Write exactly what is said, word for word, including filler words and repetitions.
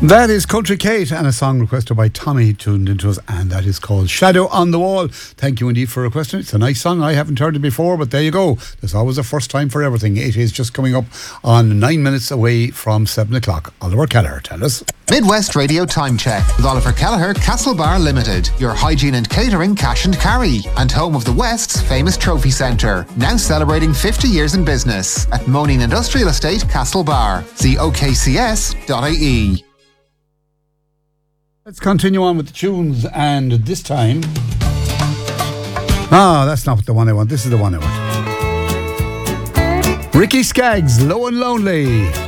That is Country Kate and a song requested by Tommy tuned into us, and that is called Shadow on the Wall. Thank you indeed for requesting it. It's a nice song. I haven't heard it before, but there you go. There's always a first time for everything. It is just coming up on nine minutes away from seven o'clock. Oliver Kelleher, tell us. Midwest Radio Time Check with Oliver Kelleher, Castlebar Limited, your hygiene and catering cash and carry, and home of the West's famous trophy centre, now celebrating fifty years in business at Moaning Industrial Estate, Castlebar. See o k c s dot i e. Let's continue on with the tunes, and this time... Ah, that's not the one I want. This is the one I want. Ricky Skaggs, Low and Lonely.